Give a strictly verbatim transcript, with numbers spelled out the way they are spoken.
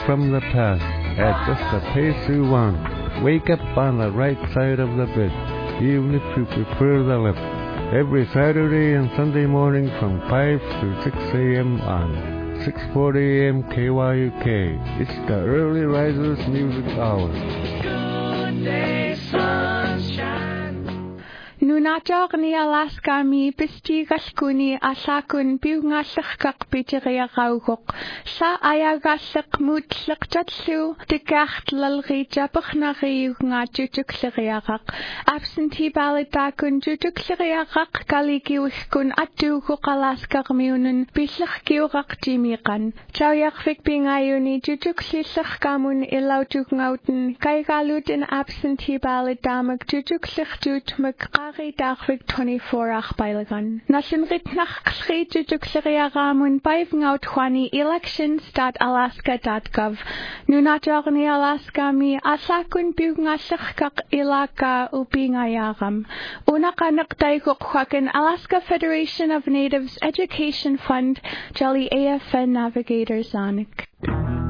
from the past at just the pace you want. Wake up on the right side of the bed, even if you prefer the left. Every Saturday and Sunday morning from five to six a.m. on six forty a.m. K Y U K. It's the Early Risers Music Hour. Good day, sunshine. Nunator ni Alaska mi pisti gaskuni asakun biungasakak bitiria raugok. Sa ayagasak mutlak jatsu dekacht lalri japachnari nga jutuksiriarak. Absentee balidakun jutuksiriarak kaligiuskun atuguk Alaska miunun bislak giurak jimikan. Chauyak bingayuni jutuksisak kamun ilautugauten kaigalut in absentee balidamak jutuksik jutmak Dagvik twenty-four ach beilagan. Nasin ritnach kshri jukseriaramun baivngaut chwani elections dot alaska dot gov. Nunatorni Alaska mi asakun biungasakak ilaka ubingayaram. Unakanak daiguk chwakin Alaska Federation of Natives Education Fund, Jolly A F N Navigators Zanik.